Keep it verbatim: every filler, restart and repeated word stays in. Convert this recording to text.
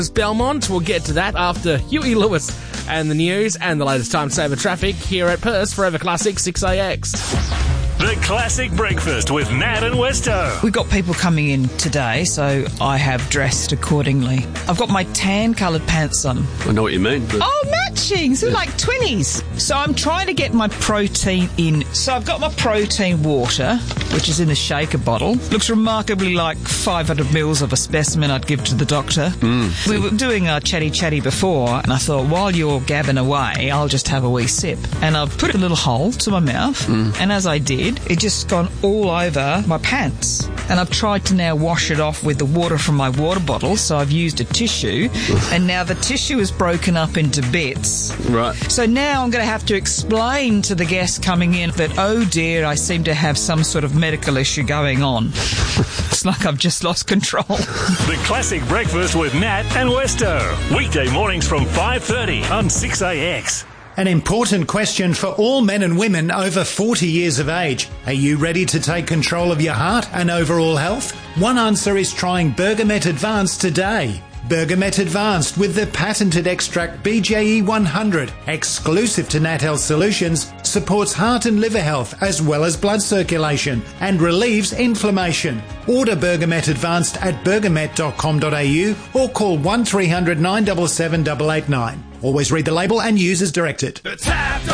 Belmont. We'll get to that after Huey Lewis and the news and the latest time saver traffic here at Perth's Forever Classic six A X. The Classic Breakfast with Nat and Westo. We've got people coming in today, so I have dressed accordingly. I've got my tan-coloured pants on. I know what you mean. But... Oh, matching! So like twinnies. So I'm trying to get my protein in. So I've got my protein water, which is in a shaker bottle. Looks remarkably like five hundred mils of a specimen I'd give to the doctor. Mm. We were doing our chatty-chatty before, and I thought, while you're gabbing away, I'll just have a wee sip. And I've put a little hole to my mouth, mm. and as I did, it just gone all over my pants. And I've tried to now wash it off with the water from my water bottle, so I've used a tissue, and now the tissue is broken up into bits. Right. So now I'm going to have to explain to the guests coming in that, oh dear, I seem to have some sort of medical issue going on. It's like I've just lost control. The Classic Breakfast with Nat and Westo. Weekday mornings from five thirty on six A X. An important question for all men and women over forty years of age. Are you ready to take control of your heart and overall health? One answer is trying Bergamet Advanced today. Bergamet Advanced with the patented extract B J E one hundred, exclusive to Nat Health Solutions, supports heart and liver health as well as blood circulation and relieves inflammation. Order Bergamet Advanced at bergamet dot com dot a u or call one three hundred nine seven seven eight eight nine. Always read the label and use as directed.